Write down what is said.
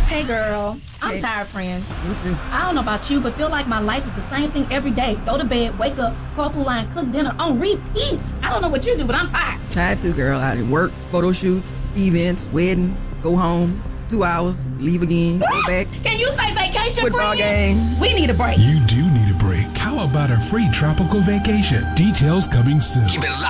Hey, girl. I'm Hey. tired, friend. Me too. I don't know about you, but feel like my life is the same thing every day. Go to bed, wake up, carpool line, cook dinner on repeat. I don't know what you do, but I'm tired. Tired too, girl. I work, photo shoots, events, weddings, go home, 2 hours, leave again, go back, Can you say vacation, football friend? game. We need a break. You do need a break. How about a free tropical vacation? Details coming soon. Keep it locked.